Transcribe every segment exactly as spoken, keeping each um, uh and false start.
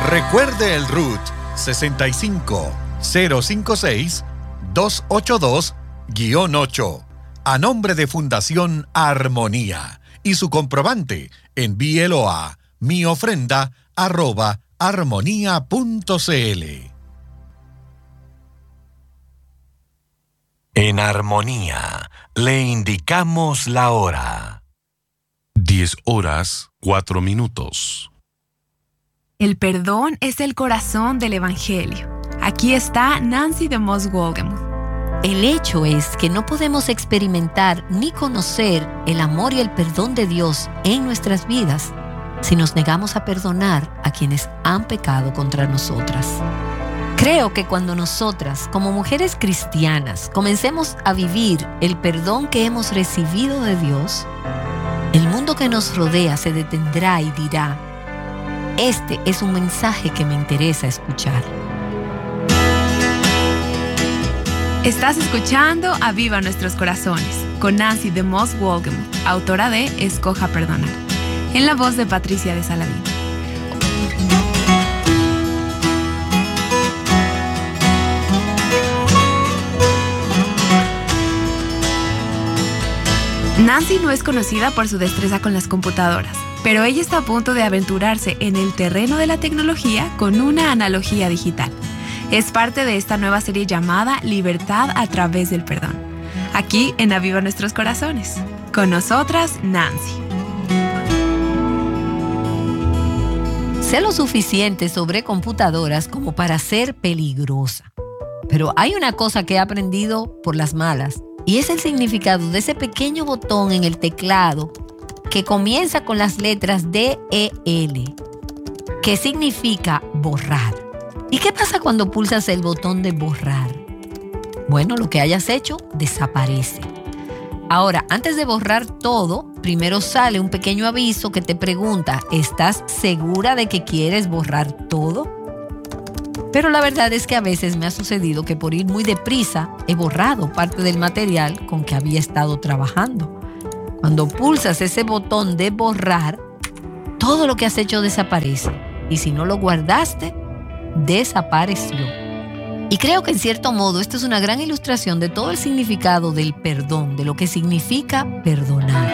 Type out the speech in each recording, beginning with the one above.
Recuerde el R U T sesenta y cinco cero cincuenta y seis doscientos ochenta y dos guión ocho a nombre de Fundación Armonía y su comprobante envíelo a miofrenda arroba armonía punto cl. En Armonía le indicamos la hora. Diez horas, cuatro minutos. El perdón es el corazón del Evangelio. Aquí está Nancy DeMoss Wolgemuth. El hecho es que no podemos experimentar ni conocer el amor y el perdón de Dios en nuestras vidas si nos negamos a perdonar a quienes han pecado contra nosotras. Creo que cuando nosotras, como mujeres cristianas, comencemos a vivir el perdón que hemos recibido de Dios, el mundo que nos rodea se detendrá y dirá: este es un mensaje que me interesa escuchar. Estás escuchando Aviva Nuestros Corazones con Nancy DeMoss Wolgemuth, autora de Escoja Perdonar, en la voz de Patricia de Saladín. Nancy no es conocida por su destreza con las computadoras, pero ella está a punto de aventurarse en el terreno de la tecnología con una analogía digital. Es parte de esta nueva serie llamada Libertad a través del perdón. Aquí en Aviva Nuestros Corazones. Con nosotras, Nancy. Sé lo suficiente sobre computadoras como para ser peligrosa. Pero hay una cosa que he aprendido por las malas, y es el significado de ese pequeño botón en el teclado que comienza con las letras D E L, que significa borrar. ¿Y qué pasa cuando pulsas el botón de borrar? Bueno, lo que hayas hecho desaparece. Ahora, antes de borrar todo, primero sale un pequeño aviso que te pregunta: ¿estás segura de que quieres borrar todo? Pero la verdad es que a veces me ha sucedido que por ir muy deprisa he borrado parte del material con que había estado trabajando. Cuando pulsas ese botón de borrar, todo lo que has hecho desaparece. Y si no lo guardaste, desapareció. Y creo que en cierto modo esto es una gran ilustración de todo el significado del perdón, de lo que significa perdonar.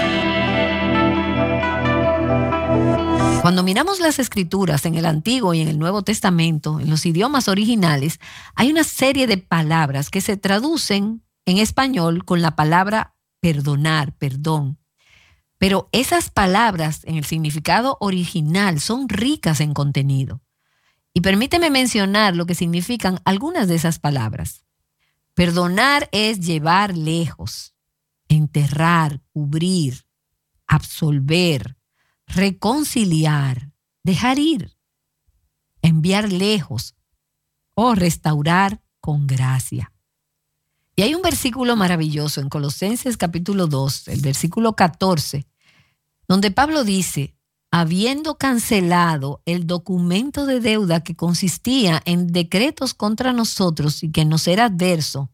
Cuando miramos las Escrituras en el Antiguo y en el Nuevo Testamento, en los idiomas originales, hay una serie de palabras que se traducen en español con la palabra perdonar, perdón. Pero esas palabras en el significado original son ricas en contenido. Y permíteme mencionar lo que significan algunas de esas palabras. Perdonar es llevar lejos, enterrar, cubrir, absolver, reconciliar, dejar ir, enviar lejos o restaurar con gracia. Y hay un versículo maravilloso en Colosenses capítulo dos, el versículo catorce, donde Pablo dice: habiendo cancelado el documento de deuda que consistía en decretos contra nosotros y que nos era adverso,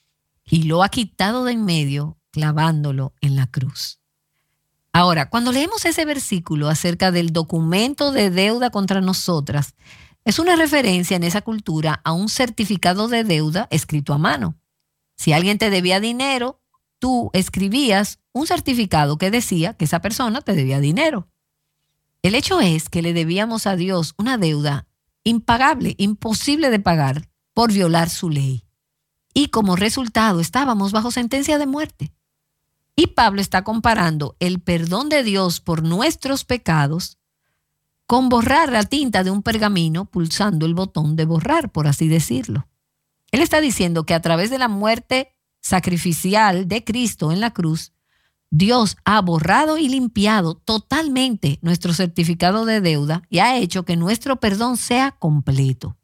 y lo ha quitado de en medio, clavándolo en la cruz. Ahora, cuando leemos ese versículo acerca del documento de deuda contra nosotras, es una referencia en esa cultura a un certificado de deuda escrito a mano. Si alguien te debía dinero, tú escribías un certificado que decía que esa persona te debía dinero. El hecho es que le debíamos a Dios una deuda impagable, imposible de pagar por violar su ley. Y como resultado estábamos bajo sentencia de muerte. Y Pablo está comparando el perdón de Dios por nuestros pecados con borrar la tinta de un pergamino pulsando el botón de borrar, por así decirlo. Él está diciendo que a través de la muerte sacrificial de Cristo en la cruz, Dios ha borrado y limpiado totalmente nuestro certificado de deuda y ha hecho que nuestro perdón sea completo.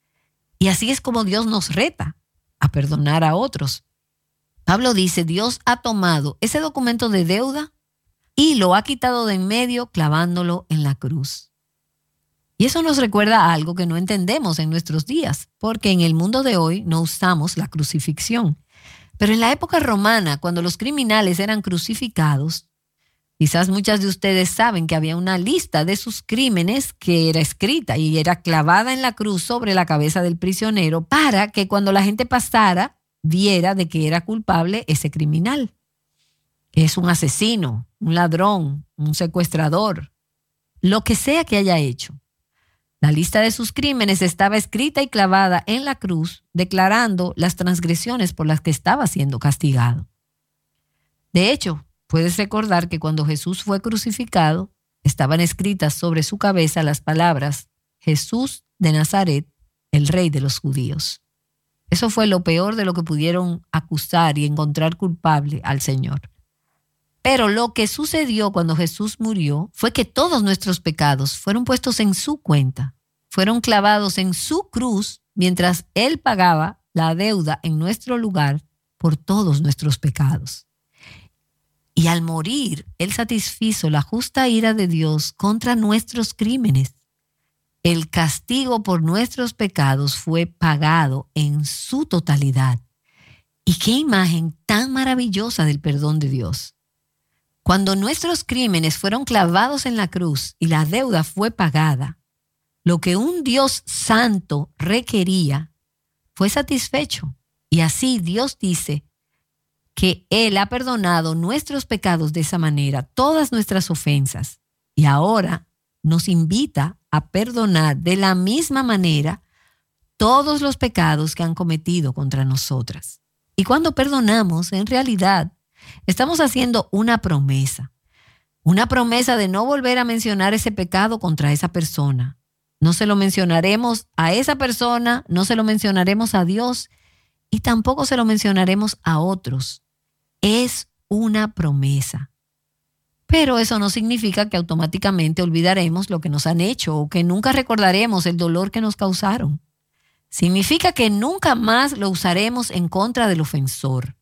Y así es como Dios nos reta a perdonar a otros. Pablo dice: Dios ha tomado ese documento de deuda y lo ha quitado de en medio clavándolo en la cruz. Y eso nos recuerda algo que no entendemos en nuestros días, porque en el mundo de hoy no usamos la crucifixión. Pero en la época romana, cuando los criminales eran crucificados, Quizás muchas de ustedes saben que había una lista de sus crímenes que era escrita y era clavada en la cruz sobre la cabeza del prisionero para que cuando la gente pasara viera de que era culpable ese criminal. Es un asesino, un ladrón, un secuestrador, lo que sea que haya hecho. La lista de sus crímenes estaba escrita y clavada en la cruz, declarando las transgresiones por las que estaba siendo castigado. De hecho, puedes recordar que cuando Jesús fue crucificado, estaban escritas sobre su cabeza las palabras Jesús de Nazaret, el Rey de los judíos. Eso fue lo peor de lo que pudieron acusar y encontrar culpable al Señor. Pero lo que sucedió cuando Jesús murió fue que todos nuestros pecados fueron puestos en su cuenta, fueron clavados en su cruz mientras Él pagaba la deuda en nuestro lugar por todos nuestros pecados. Y al morir, Él satisfizo la justa ira de Dios contra nuestros crímenes. El castigo por nuestros pecados fue pagado en su totalidad. Y qué imagen tan maravillosa del perdón de Dios. Cuando nuestros crímenes fueron clavados en la cruz y la deuda fue pagada, lo que un Dios santo requería fue satisfecho. Y así Dios dice que Él ha perdonado nuestros pecados de esa manera, todas nuestras ofensas. Y ahora nos invita a perdonar de la misma manera todos los pecados que han cometido contra nosotras. Y cuando perdonamos, en realidad, estamos haciendo una promesa, una promesa de no volver a mencionar ese pecado contra esa persona. No se lo mencionaremos a esa persona, no se lo mencionaremos a Dios y tampoco se lo mencionaremos a otros. Es una promesa. Pero eso no significa que automáticamente olvidaremos lo que nos han hecho o que nunca recordaremos el dolor que nos causaron. Significa que nunca más lo usaremos en contra del ofensor.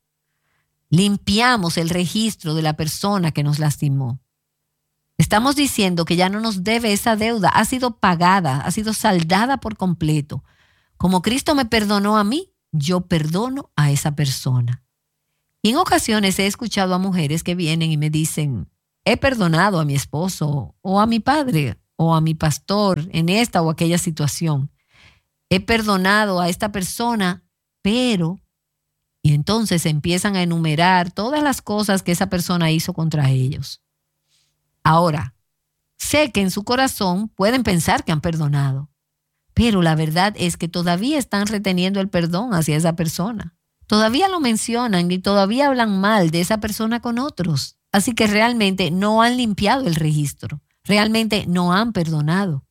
Limpiamos el registro de la persona que nos lastimó. Estamos diciendo que ya no nos debe esa deuda, ha sido pagada, ha sido saldada por completo. Como Cristo me perdonó a mí, yo perdono a esa persona. Y en ocasiones he escuchado a mujeres que vienen y me dicen, he perdonado a mi esposo o a mi padre o a mi pastor en esta o aquella situación. He perdonado a esta persona, pero... Y entonces empiezan a enumerar todas las cosas que esa persona hizo contra ellos. Ahora, sé que en su corazón pueden pensar que han perdonado, pero la verdad es que todavía están reteniendo el perdón hacia esa persona. Todavía lo mencionan y todavía hablan mal de esa persona con otros. Así que realmente no han limpiado el registro. Realmente no han perdonado.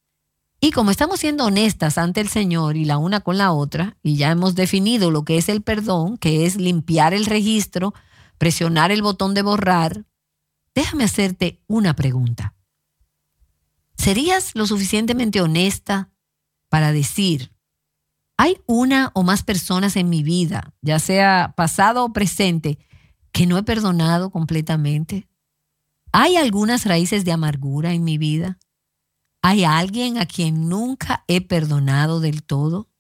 Y como estamos siendo honestas ante el Señor y la una con la otra, y ya hemos definido lo que es el perdón, que es limpiar el registro, presionar el botón de borrar, déjame hacerte una pregunta. ¿Serías lo suficientemente honesta para decir, hay una o más personas en mi vida, ya sea pasado o presente, que no he perdonado completamente? ¿Hay algunas raíces de amargura en mi vida? ¿Hay alguien a quien nunca he perdonado del todo?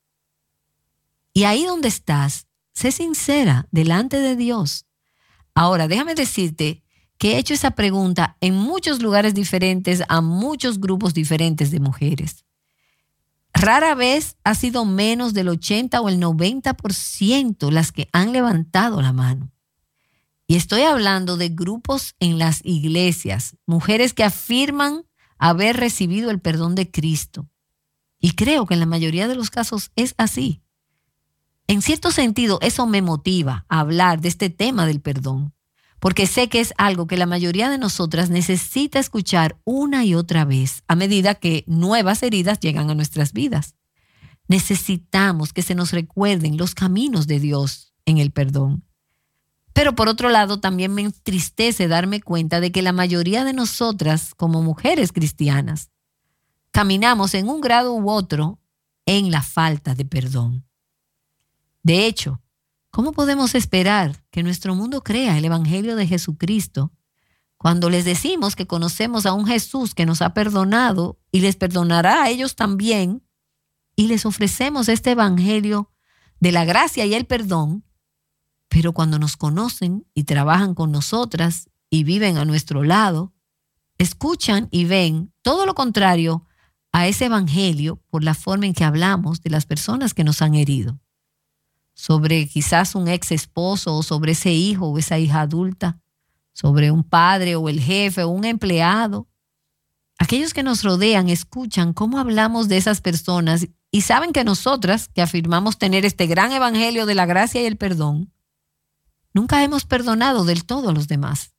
Y ahí donde estás, sé sincera delante de Dios. Ahora, déjame decirte que he hecho esa pregunta en muchos lugares diferentes a muchos grupos diferentes de mujeres. Rara vez ha sido menos del ochenta o el noventa por ciento las que han levantado la mano. Y estoy hablando de grupos en las iglesias, mujeres que afirman haber recibido el perdón de Cristo. Y creo que en la mayoría de los casos es así. En cierto sentido, eso me motiva a hablar de este tema del perdón, porque sé que es algo que la mayoría de nosotras necesita escuchar una y otra vez a medida que nuevas heridas llegan a nuestras vidas. Necesitamos que se nos recuerden los caminos de Dios en el perdón. Pero por otro lado, también me entristece darme cuenta de que la mayoría de nosotras, como mujeres cristianas, caminamos en un grado u otro en la falta de perdón. De hecho, ¿cómo podemos esperar que nuestro mundo crea el Evangelio de Jesucristo cuando les decimos que conocemos a un Jesús que nos ha perdonado y les perdonará a ellos también, y les ofrecemos este Evangelio de la gracia y el perdón? Pero cuando nos conocen y trabajan con nosotras y viven a nuestro lado, escuchan y ven todo lo contrario a ese evangelio por la forma en que hablamos de las personas que nos han herido. Sobre quizás un ex esposo o sobre ese hijo o esa hija adulta, sobre un padre o el jefe o un empleado. Aquellos que nos rodean escuchan cómo hablamos de esas personas y saben que nosotras, que afirmamos tener este gran evangelio de la gracia y el perdón, nunca hemos perdonado del todo a los demás.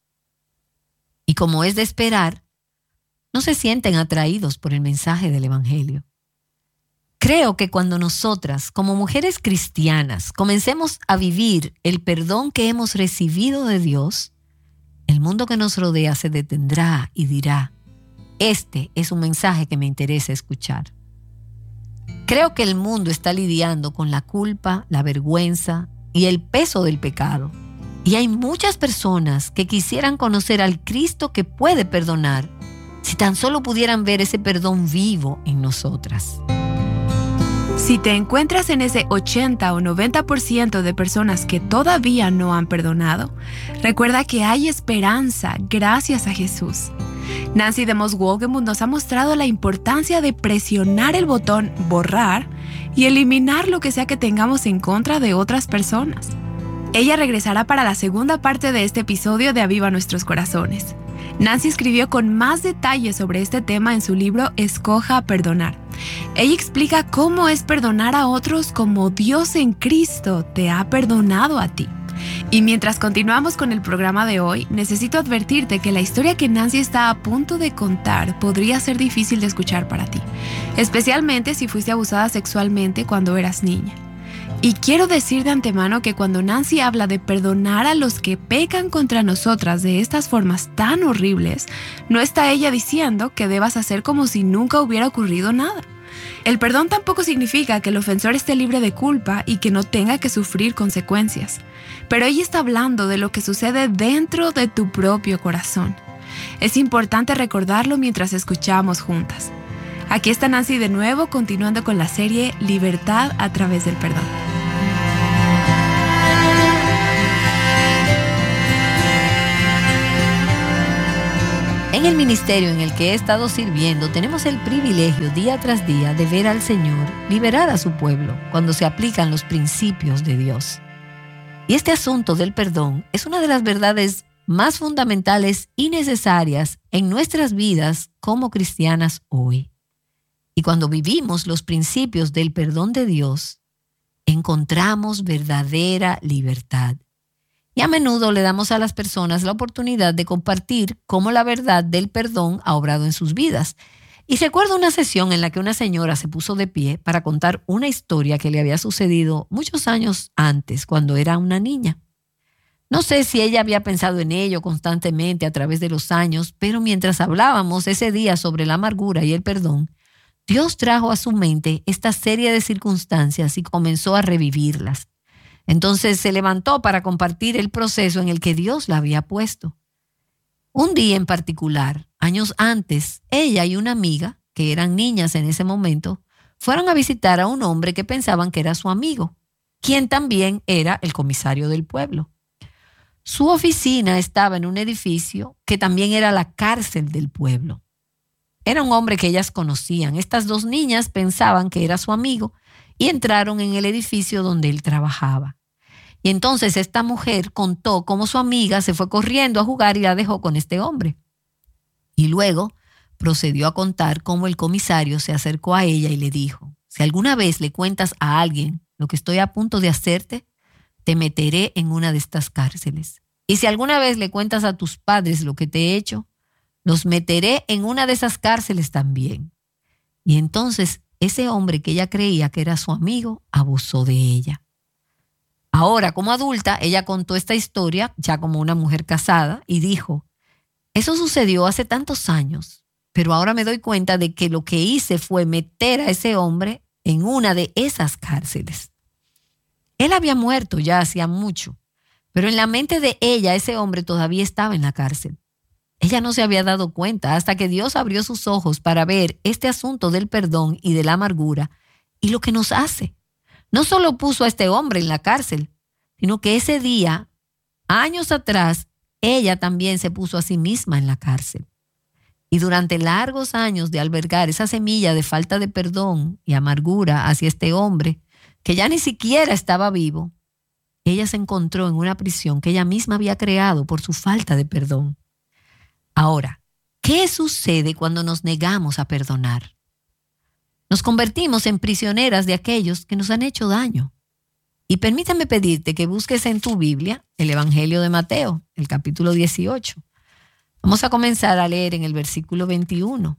Y como es de esperar, no se sienten atraídos por el mensaje del evangelio. Creo que cuando nosotras, como mujeres cristianas, comencemos a vivir el perdón que hemos recibido de Dios, el mundo que nos rodea se detendrá y dirá, este es un mensaje que me interesa escuchar. Creo que el mundo está lidiando con la culpa, la vergüenza y el peso del pecado. Y hay muchas personas que quisieran conocer al Cristo que puede perdonar, si tan solo pudieran ver ese perdón vivo en nosotras. Si te encuentras en ese ochenta o noventa por ciento de personas que todavía no han perdonado, recuerda que hay esperanza gracias a Jesús. Nancy DeMoss Wolgemuth nos ha mostrado la importancia de presionar el botón borrar y eliminar lo que sea que tengamos en contra de otras personas. Ella regresará para la segunda parte de este episodio de Aviva Nuestros Corazones. Nancy escribió con más detalles sobre este tema en su libro Escoja Perdonar. Ella explica cómo es perdonar a otros como Dios en Cristo te ha perdonado a ti. Y mientras continuamos con el programa de hoy, necesito advertirte que la historia que Nancy está a punto de contar podría ser difícil de escuchar para ti, especialmente si fuiste abusada sexualmente cuando eras niña. Y quiero decir de antemano que cuando Nancy habla de perdonar a los que pecan contra nosotras de estas formas tan horribles, no está ella diciendo que debas hacer como si nunca hubiera ocurrido nada. El perdón tampoco significa que el ofensor esté libre de culpa y que no tenga que sufrir consecuencias. Pero ella está hablando de lo que sucede dentro de tu propio corazón. Es importante recordarlo mientras escuchamos juntas. Aquí está Nancy de nuevo, continuando con la serie Libertad a través del perdón. En el ministerio en el que he estado sirviendo, tenemos el privilegio día tras día de ver al Señor liberar a su pueblo cuando se aplican los principios de Dios. Y este asunto del perdón es una de las verdades más fundamentales y necesarias en nuestras vidas como cristianas hoy. Y cuando vivimos los principios del perdón de Dios, encontramos verdadera libertad. Y a menudo le damos a las personas la oportunidad de compartir cómo la verdad del perdón ha obrado en sus vidas. Y recuerdo una sesión en la que una señora se puso de pie para contar una historia que le había sucedido muchos años antes, cuando era una niña. No sé si ella había pensado en ello constantemente a través de los años, pero mientras hablábamos ese día sobre la amargura y el perdón, Dios trajo a su mente esta serie de circunstancias y comenzó a revivirlas. Entonces se levantó para compartir el proceso en el que Dios la había puesto. Un día en particular, años antes, ella y una amiga, que eran niñas en ese momento, fueron a visitar a un hombre que pensaban que era su amigo, quien también era el comisario del pueblo. Su oficina estaba en un edificio que también era la cárcel del pueblo. Era un hombre que ellas conocían. Estas dos niñas pensaban que era su amigo y entraron en el edificio donde él trabajaba. Y entonces esta mujer contó cómo su amiga se fue corriendo a jugar y la dejó con este hombre. Y luego procedió a contar cómo el comisario se acercó a ella y le dijo: si alguna vez le cuentas a alguien lo que estoy a punto de hacerte, te meteré en una de estas cárceles. Y si alguna vez le cuentas a tus padres lo que te he hecho, los meteré en una de esas cárceles también. Y entonces ese hombre que ella creía que era su amigo abusó de ella. Ahora, como adulta, ella contó esta historia ya como una mujer casada y dijo: eso sucedió hace tantos años, pero ahora me doy cuenta de que lo que hice fue meter a ese hombre en una de esas cárceles. Él había muerto ya hacía mucho, pero en la mente de ella ese hombre todavía estaba en la cárcel. Ella no se había dado cuenta hasta que Dios abrió sus ojos para ver este asunto del perdón y de la amargura y lo que nos hace. No solo puso a este hombre en la cárcel, sino que ese día, años atrás, ella también se puso a sí misma en la cárcel. Y durante largos años de albergar esa semilla de falta de perdón y amargura hacia este hombre, que ya ni siquiera estaba vivo, ella se encontró en una prisión que ella misma había creado por su falta de perdón. Ahora, ¿qué sucede cuando nos negamos a perdonar? Nos convertimos en prisioneras de aquellos que nos han hecho daño. Y permítame pedirte que busques en tu Biblia el Evangelio de Mateo, el capítulo dieciocho. Vamos a comenzar a leer en el versículo veintiuno.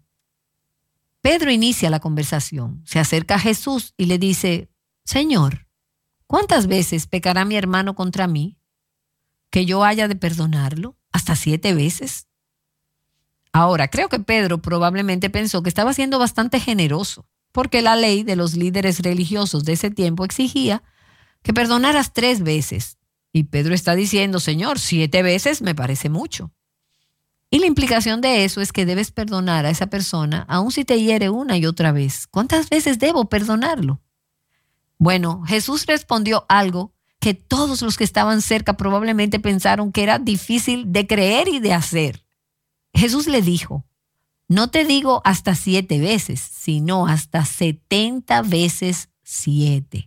Pedro inicia la conversación, se acerca a Jesús y le dice: Señor, ¿cuántas veces pecará mi hermano contra mí? ¿Que yo haya de perdonarlo? ¿Hasta siete veces? Ahora, creo que Pedro probablemente pensó que estaba siendo bastante generoso, porque la ley de los líderes religiosos de ese tiempo exigía que perdonaras tres veces. Y Pedro está diciendo: Señor, siete veces me parece mucho. Y la implicación de eso es que debes perdonar a esa persona aun si te hiere una y otra vez. ¿Cuántas veces debo perdonarlo? Bueno, Jesús respondió algo que todos los que estaban cerca probablemente pensaron que era difícil de creer y de hacer. Jesús le dijo: no te digo hasta siete veces, sino hasta setenta veces siete.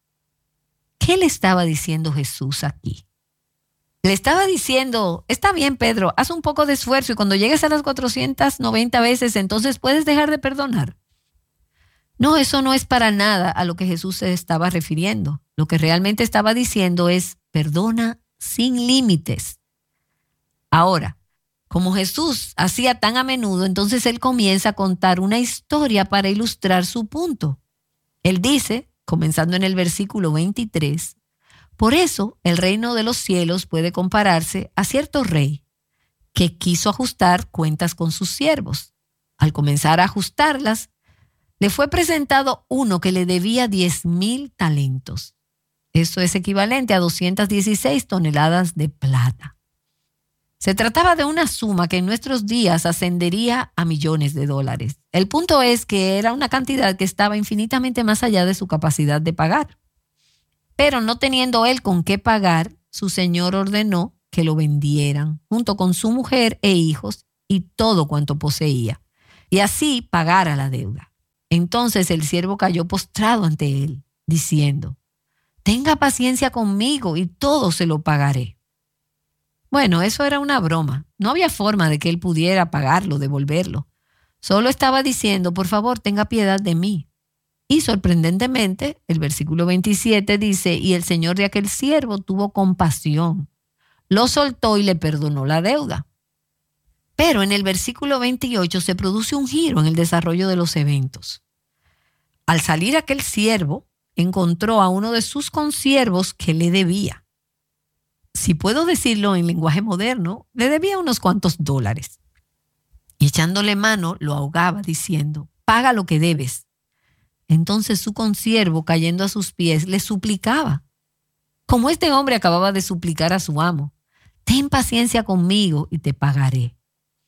¿Qué le estaba diciendo Jesús aquí? Le estaba diciendo: está bien, Pedro, haz un poco de esfuerzo y cuando llegues a las cuatrocientas noventa veces, entonces puedes dejar de perdonar. No, eso no es para nada a lo que Jesús se estaba refiriendo. Lo que realmente estaba diciendo es: perdona sin límites. Ahora, como Jesús hacía tan a menudo, entonces él comienza a contar una historia para ilustrar su punto. Él dice, comenzando en el versículo veintitrés, por eso el reino de los cielos puede compararse a cierto rey que quiso ajustar cuentas con sus siervos. Al comenzar a ajustarlas, le fue presentado uno que le debía diez mil talentos. Eso es equivalente a doscientas dieciséis toneladas de plata. Se trataba de una suma que en nuestros días ascendería a millones de dólares. El punto es que era una cantidad que estaba infinitamente más allá de su capacidad de pagar. Pero no teniendo él con qué pagar, su señor ordenó que lo vendieran, junto con su mujer e hijos y todo cuanto poseía, y así pagara la deuda. Entonces el siervo cayó postrado ante él, diciendo: tenga paciencia conmigo y todo se lo pagaré. Bueno, eso era una broma. No había forma de que él pudiera pagarlo, devolverlo. Solo estaba diciendo: por favor, tenga piedad de mí. Y sorprendentemente, el versículo veintisiete dice: y el señor de aquel siervo tuvo compasión, lo soltó y le perdonó la deuda. Pero en el versículo veintiocho se produce un giro en el desarrollo de los eventos. Al salir aquel siervo, encontró a uno de sus consiervos que le debía. Si puedo decirlo en lenguaje moderno, le debía unos cuantos dólares. Y echándole mano, lo ahogaba diciendo: paga lo que debes. Entonces su consiervo, cayendo a sus pies, le suplicaba, como este hombre acababa de suplicar a su amo: ten paciencia conmigo y te pagaré.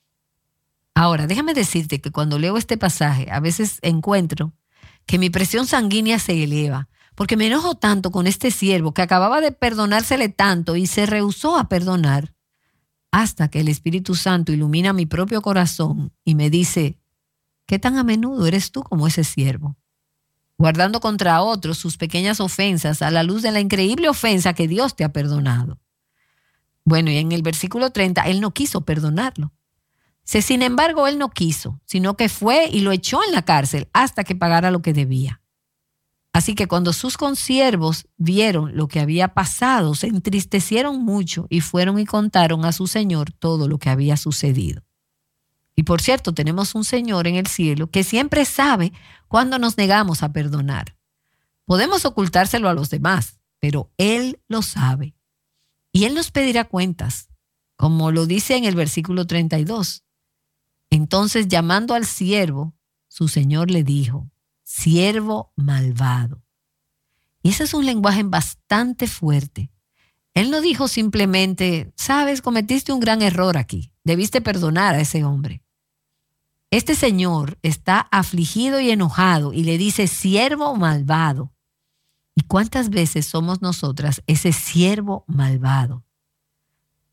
Ahora, déjame decirte que cuando leo este pasaje, a veces encuentro que mi presión sanguínea se eleva, porque me enojo tanto con este siervo que acababa de perdonársele tanto y se rehusó a perdonar, hasta que el Espíritu Santo ilumina mi propio corazón y me dice: ¿qué tan a menudo eres tú como ese siervo? Guardando contra otros sus pequeñas ofensas a la luz de la increíble ofensa que Dios te ha perdonado. Bueno, y en el versículo treinta, él no quiso perdonarlo. Sin embargo, él no quiso, sino que fue y lo echó en la cárcel hasta que pagara lo que debía. Así que cuando sus consiervos vieron lo que había pasado, se entristecieron mucho y fueron y contaron a su señor todo lo que había sucedido. Y por cierto, tenemos un Señor en el cielo que siempre sabe cuándo nos negamos a perdonar. Podemos ocultárselo a los demás, pero Él lo sabe. Y Él nos pedirá cuentas, como lo dice en el versículo treinta y dos. Entonces, llamando al siervo, su Señor le dijo: siervo malvado. Y ese es un lenguaje bastante fuerte. Él no dijo simplemente: sabes, cometiste un gran error aquí, debiste perdonar a ese hombre. Este señor está afligido y enojado y le dice: siervo malvado. ¿Y cuántas veces somos nosotras ese siervo malvado?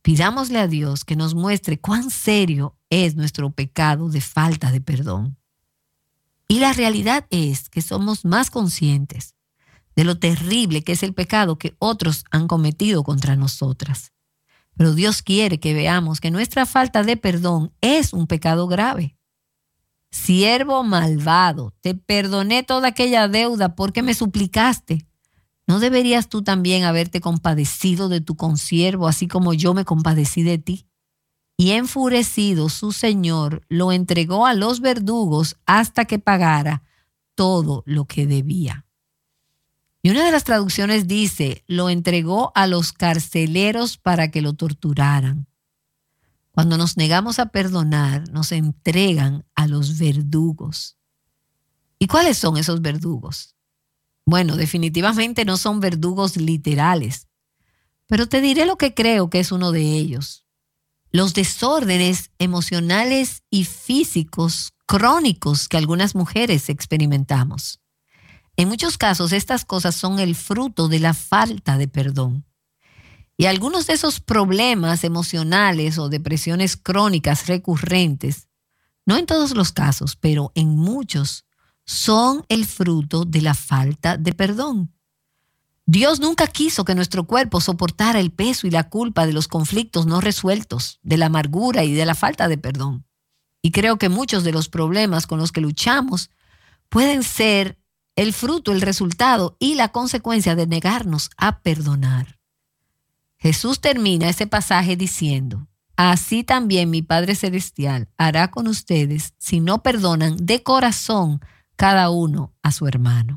Pidámosle a Dios que nos muestre cuán serio es nuestro pecado de falta de perdón. Y la realidad es que somos más conscientes de lo terrible que es el pecado que otros han cometido contra nosotras. Pero Dios quiere que veamos que nuestra falta de perdón es un pecado grave. Siervo malvado, te perdoné toda aquella deuda porque me suplicaste. ¿No deberías tú también haberte compadecido de tu consiervo, así como yo me compadecí de ti? Y enfurecido, su señor lo entregó a los verdugos hasta que pagara todo lo que debía. Y una de las traducciones dice, lo entregó a los carceleros para que lo torturaran. Cuando nos negamos a perdonar, nos entregan a los verdugos. ¿Y cuáles son esos verdugos? Bueno, definitivamente no son verdugos literales, pero te diré lo que creo que es uno de ellos. Los desórdenes emocionales y físicos crónicos que algunas mujeres experimentamos. En muchos casos, estas cosas son el fruto de la falta de perdón. Y algunos de esos problemas emocionales o depresiones crónicas recurrentes, no en todos los casos, pero en muchos, son el fruto de la falta de perdón. Dios nunca quiso que nuestro cuerpo soportara el peso y la culpa de los conflictos no resueltos, de la amargura y de la falta de perdón. Y creo que muchos de los problemas con los que luchamos pueden ser el fruto, el resultado y la consecuencia de negarnos a perdonar. Jesús termina ese pasaje diciendo, así también mi Padre Celestial hará con ustedes si no perdonan de corazón cada uno a su hermano.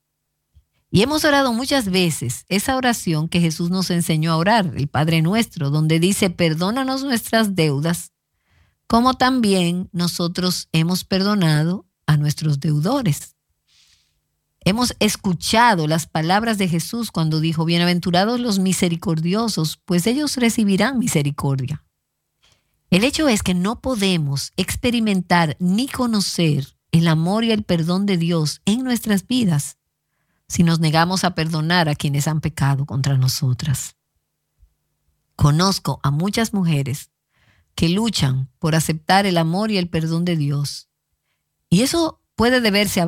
Y hemos orado muchas veces esa oración que Jesús nos enseñó a orar, el Padre Nuestro, donde dice, perdónanos nuestras deudas, como también nosotros hemos perdonado a nuestros deudores. Hemos escuchado las palabras de Jesús cuando dijo, bienaventurados los misericordiosos, pues ellos recibirán misericordia. El hecho es que no podemos experimentar ni conocer el amor y el perdón de Dios en nuestras vidas si nos negamos a perdonar a quienes han pecado contra nosotras. Conozco a muchas mujeres que luchan por aceptar el amor y el perdón de Dios. Y eso puede deberse a